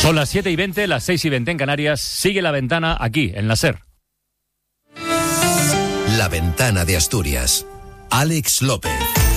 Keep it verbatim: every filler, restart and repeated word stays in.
Son las siete y veinte, las seis y veinte en Canarias. Sigue La Ventana aquí, en la SER. La Ventana de Asturias. Alex López.